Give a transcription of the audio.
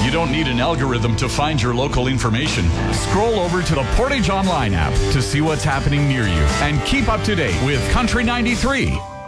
You don't need an algorithm to find your local information. Scroll over to the Portage Online app to see what's happening near you and keep up to date with Country 93.